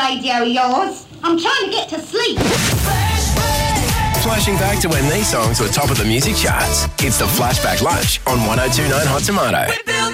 radio of yours. I'm trying to get to sleep. Flashing back to when these songs were top of the music charts. It's the Flashback Lunch on 102.9 Hot Tomato.